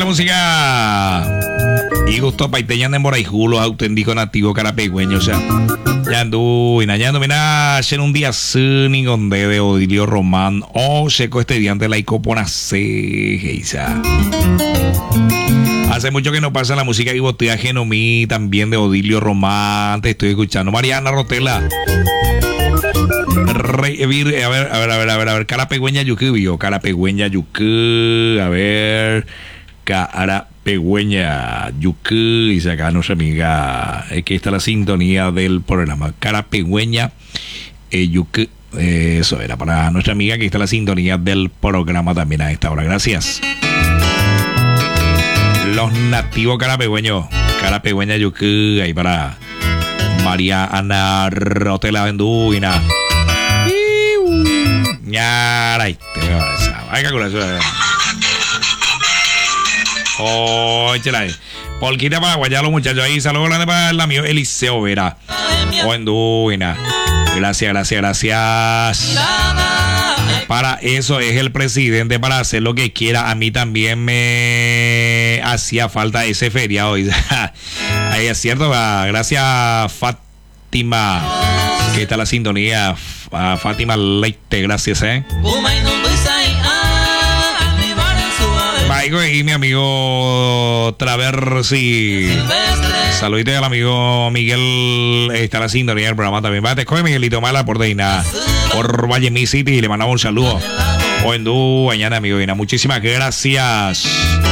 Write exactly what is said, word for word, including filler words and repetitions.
música. Y gusto paiteñan de Moraijulo, auténtico nativo carapegüeño, o sea. Yandu, inañando, mira, ayer un día suni con de Odilio Román, o seco estudiante la icopona ceja. Hace mucho que no pasa la música y botella Genomí, también de Odilio Román, te estoy escuchando. Mariana Rotela. Rey, a ver, a ver, a ver, a ver, a ver, a ver, Carapegüeña Yuku, vio, Carapegüeña Yuku, a ver, Carapegüeña Yuku, dice acá nuestra amiga, aquí está la sintonía del programa, Carapegüeña eh, Yuku, eh, eso era para nuestra amiga, aquí está la sintonía del programa también a esta hora, gracias. Los nativos carapegüeños, Carapegüeña Yuku, ahí para María Ana Rotela Benduina. Ñaray, te veo esa. Hay que curar eso. Oh, échale. Polquita para guayar los muchachos ahí. Saludos grandes para el amigo Eliseo Vera. Benduina. Gracias, gracias, gracias. Para eso es el presidente, para hacer lo que quiera. A mí también me hacía falta ese feriado. Ahí es cierto, gracias Fátima, que está la sintonía. A Fátima Leite, gracias, eh. Maigo y mi amigo Traversi. Saludite al amigo Miguel, está la sintonía del programa también. Va, te coge Miguelito Mala por Deina, por Valle Mi City, le mandamos un saludo. O en Du, mañana, amigo Deina. Muchísimas gracias.